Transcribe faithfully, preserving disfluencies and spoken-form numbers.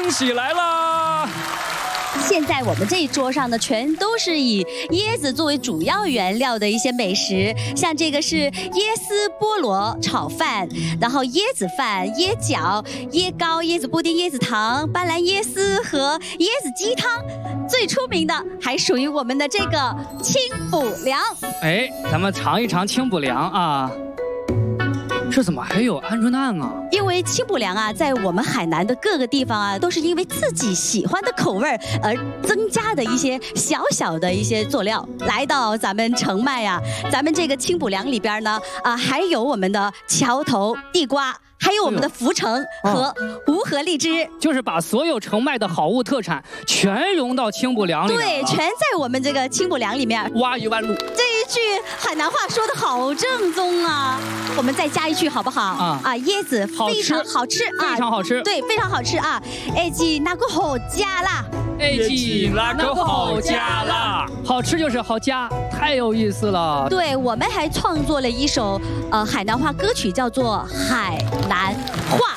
惊喜来啦！ 现在我们这一桌上呢，全都是以椰子作为主要原料的一些美食，像这个是椰丝菠萝炒饭，然后椰子饭、椰饺、椰糕、椰子布丁、椰子糖、斑斓椰丝和椰子鸡汤。最出名的还属于我们的这个清补凉。 哎，咱们尝一尝清补凉啊。这怎么还有鹌鹑蛋啊？ 因为清补凉啊，在我们海南的各个地方啊，都是因为自己喜欢的口味而增加的一些小小的一些佐料。来到咱们澄迈啊，咱们这个清补凉里边呢，啊，还有我们的桥头地瓜。还有我们的浮城和无核荔枝， 就是把所有澄迈的好物特产全融到清补凉里面。 对，全在我们这个清补凉里面。 挖一万路， 这一句海南话说的好正宗啊！我们再加一句好不好？啊啊，椰子非常好吃啊， 非常好吃， 对，非常好吃啊！哎记那个好加啦， 哎记那个好加啦，好吃就是好加，太有意思了。 对，我们还创作了一首呃海南话歌曲，叫做《海南话》。